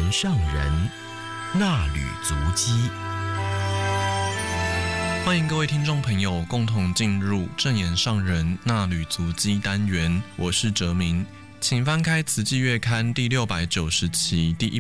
言上人，衲履足迹。 欢迎各位听众朋友共同进入正言上人衲履足迹单元，我是哲明，请翻开《慈济月刊》第690期第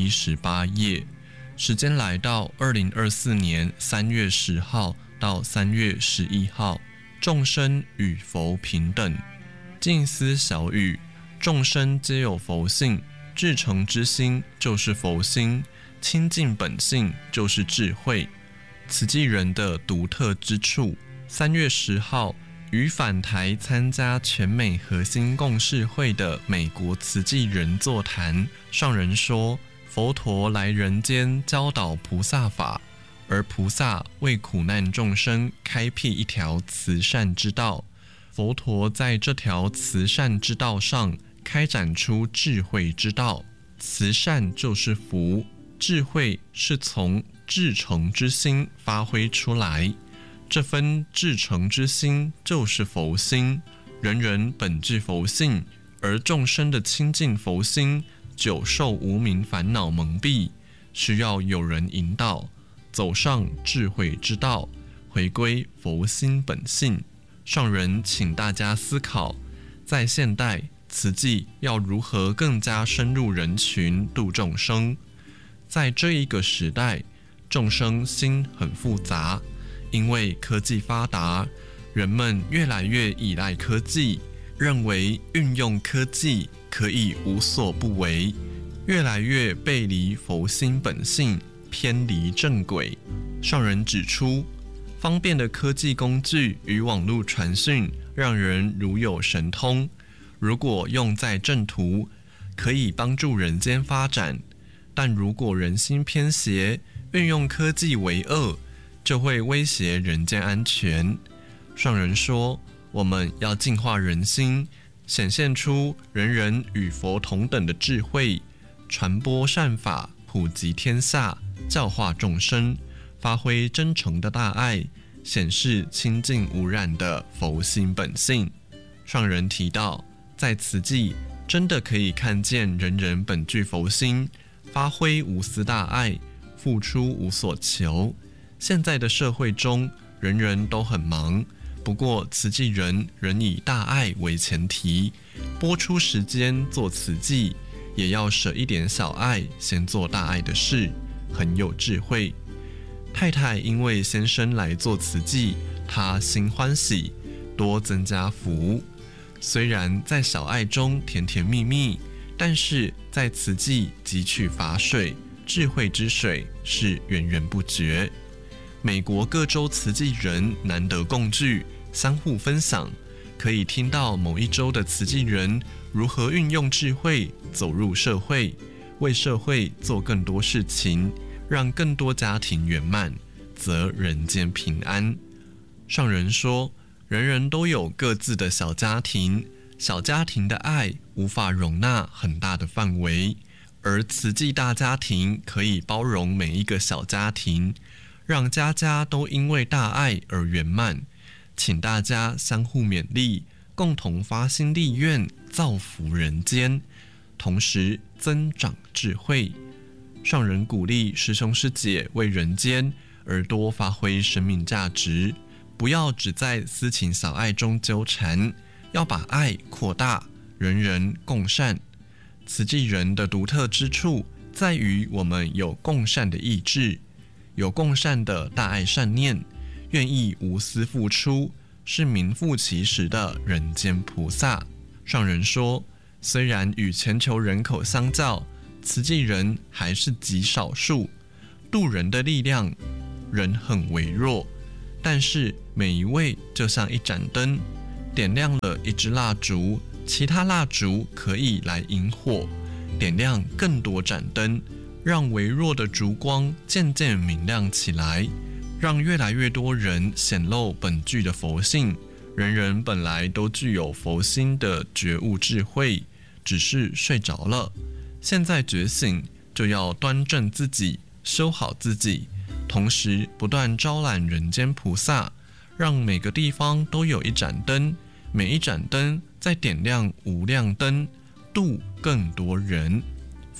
118页。时间来到2024年3月10号到3月11号，众生与佛平等。静思小语，众生皆有佛性，至诚之心就是佛心，清净本性就是智慧。慈济人的独特之处。3月10号，于返台参加全美核心共事会的美国慈济人座谈，上人说，佛陀来人间教导菩萨法，而菩萨为苦难众生开辟一条慈善之道。佛陀在这条慈善之道上开展出智慧之道。慈善就是福，智慧是从至诚之心发挥出来，这份至诚之心就是佛心。人人本具佛性，而众生的清净佛心久受无明烦恼蒙蔽，需要有人引导，走上智慧之道，回归佛心本性。上人请大家思考，在现代慈济要如何更加深入人群度众生。在这一个时代，众生心很复杂，因为科技发达，人们越来越依赖科技，认为运用科技可以无所不为，越来越背离佛心本性，偏离正轨。上人指出，方便的科技工具与网络传讯让人如有神通，如果用在正途，可以帮助人间发展，但如果人心偏邪，运用科技为恶，就会威胁人间安全。上人说，我们要净化人心，显现出人人与佛同等的智慧，传播善法，普及天下，教化众生，发挥真诚的大爱，显示清净无染的佛心本性。上人提到，在慈济真的可以看见人人本具佛心，发挥无私大爱，付出无所求。现在的社会中，人人都很忙，不过慈济人仍以大爱为前提，拨出时间做慈济，也要舍一点小爱，先做大爱的事，很有智慧。太太因为先生来做慈济，她心欢喜，多增加福。虽然在小爱中甜甜蜜蜜，但是在慈济汲取法水，智慧之水是源源不绝。美国各州慈济人难得共聚，相互分享，可以听到某一州的慈济人如何运用智慧走入社会，为社会做更多事情，让更多家庭圆满，则人间平安。上人说，人人都有各自的小家庭，小家庭的爱无法容纳很大的范围，而慈济大家庭可以包容每一个小家庭，让家家都因为大爱而圆满。请大家相互勉励，共同发心立愿，造福人间，同时增长智慧。上人鼓励师兄师姐为人间而多发挥生命价值，不要只在私情小爱中纠缠，要把爱扩大，人人共善。慈济人的独特之处在于我们有共善的意志，有共善的大爱善念，愿意无私付出，是名副其实的人间菩萨。上人说，虽然与全球人口相较，慈济人还是极少数，度人的力量仍很微弱，但是每一位就像一盏灯，点亮了一支蜡烛，其他蜡烛可以来引火，点亮更多盏灯，让微弱的烛光渐渐明亮起来，让越来越多人显露本具的佛性。人人本来都具有佛心的觉悟智慧，只是睡着了。现在觉醒，就要端正自己，修好自己，同时不断招揽人间菩萨，让每个地方都有一盏灯，每一盏灯再点亮无量灯，度更多人。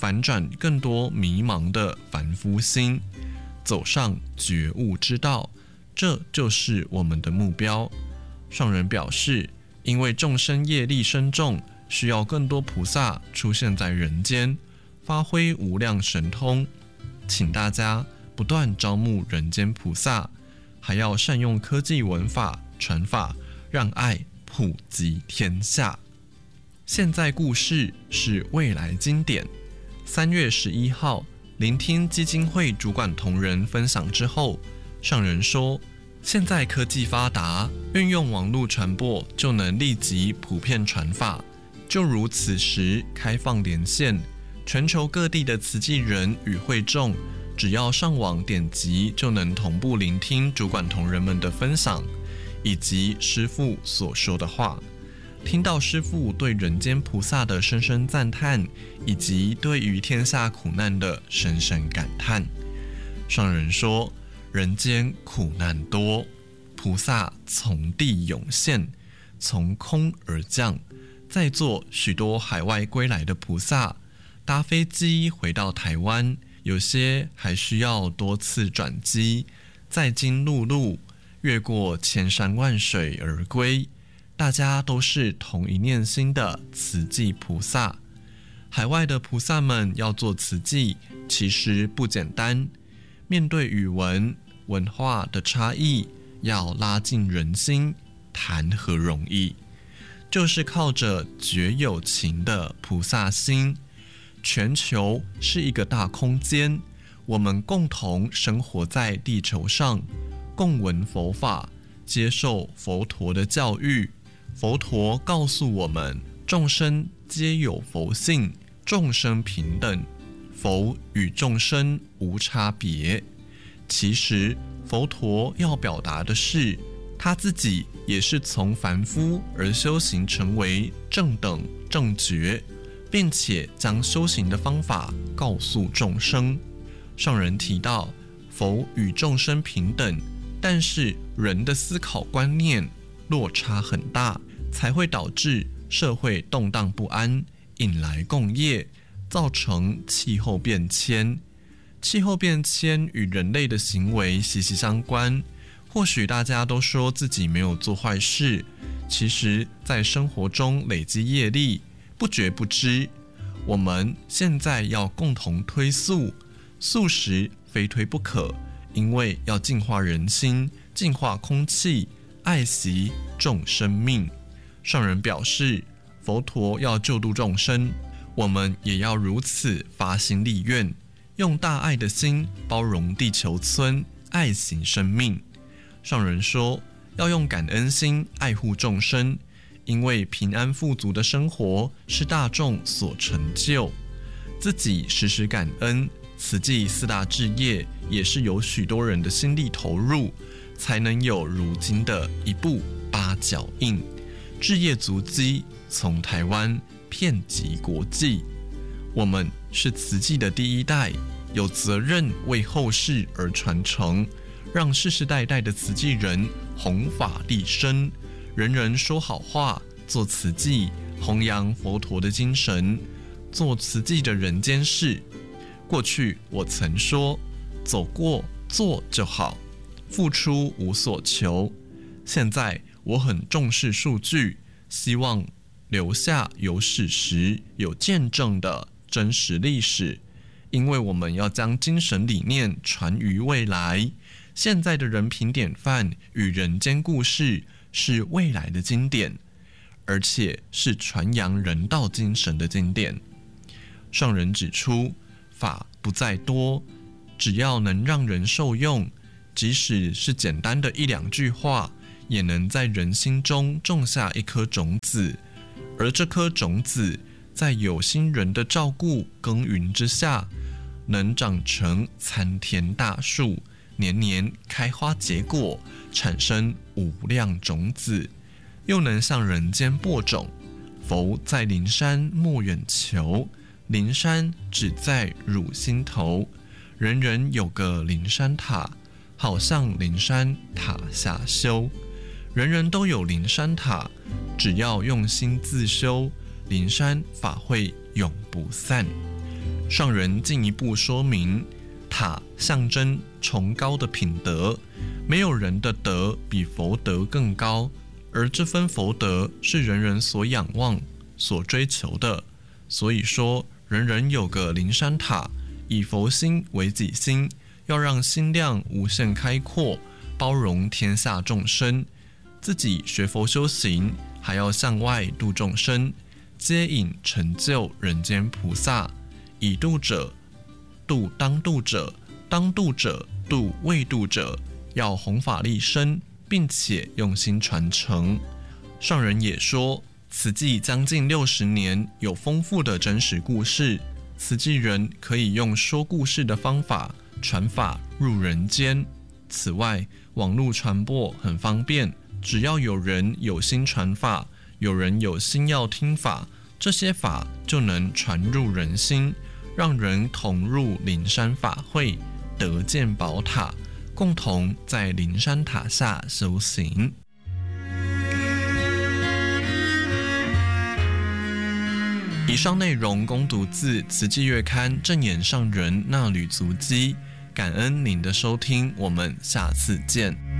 反转更多迷茫的凡夫心，走上觉悟之道，这就是我们的目标。上人表示，因为众生业力深重，需要更多菩萨出现在人间，发挥无量神通，请大家不断招募人间菩萨，还要善用科技文法传法，让爱普及天下。现在故事是未来经典。3月11号，聆听基金会主管同仁分享之后，上人说，现在科技发达，运用网络传播就能立即普遍传法。就如此时开放连线，全球各地的慈济人与会众，只要上网点击，就能同步聆听主管同仁们的分享，以及师父所说的话。听到师父对人间菩萨的深深赞叹，以及对于天下苦难的深深感叹。上人说，人间苦难多，菩萨从地涌现，从空而降。在座许多海外归来的菩萨，搭飞机回到台湾，有些还需要多次转机，再经陆路，越过千山万水而归。大家都是同一念心的慈济菩萨。海外的菩萨们要做慈济，其实不简单。面对语文、文化的差异，要拉近人心，谈何容易？就是靠着觉有情的菩萨心。全球是一个大空间，我们共同生活在地球上，共闻佛法，接受佛陀的教育。佛陀告诉我们，众生皆有佛性，众生平等，佛与众生无差别。其实佛陀要表达的是，他自己也是从凡夫而修行成为正等正觉，并且将修行的方法告诉众生。上人提到，佛与众生平等，但是人的思考观念落差很大，才会导致社会动荡不安，引来共业，造成气候变迁。气候变迁与人类的行为息息相关。或许大家都说自己没有做坏事，其实在生活中累积业力，不觉不知。我们现在要共同推素，素食非推不可，因为要净化人心，净化空气，爱惜众生命。上人表示，佛陀要救度众生，我们也要如此发心立愿，用大爱的心包容地球村，爱惜生命。上人说，要用感恩心爱护众生，因为平安富足的生活是大众所成就，自己时时感恩。慈济4大志业也是有许多人的心力投入，才能有如今的一步8脚印。志业足迹从台湾遍及国际。我们是慈济的第一代，有责任为后世而传承，让世世代代的慈济人弘法利生，人人说好话，做慈济，弘扬佛陀的精神，做慈济的人间事。过去我曾说，走过做就好，付出无所求。现在我很重视数据，希望留下有史实、有见证的真实历史，因为我们要将精神理念传于未来。现在的人品典范与人间故事是未来的经典，而且是传扬人道精神的经典。上人指出，法不在多，只要能让人受用，即使是简单的1、2句话，也能在人心中种下一颗种子，而这颗种子在有心人的照顾耕耘之下，能长成参天大树，年年开花结果，产生无量种子，又能向人间播种。佛在灵山莫远求，灵山只在汝心头。人人有个灵山塔，好像灵山塔下修。人人都有灵山塔，只要用心自修，灵山法会永不散。 上人进一步说明，塔象征崇高的品德，没有人的德比佛德更高，而这份佛德是人人所仰望、所追求的。所以说，人人有个灵山塔，以佛心为己心，要让心量无限开阔，包容天下众生。自己学佛修行，还要向外度众生，接引成就人间菩萨。以度者度当度者，当度者度未度者，要弘法利生，并且用心传承。上人也说，慈济将近60年，有丰富的真实故事，慈济人可以用说故事的方法传法入人间。此外，网络传播很方便，只要有人有心传法，有人有心要听法，这些法就能传入人心，让人同入灵山法会，得见宝塔，共同在灵山塔下修行。以上内容供读自《慈济月刊》正眼上人那履足迹，感恩您的收听，我们下次见。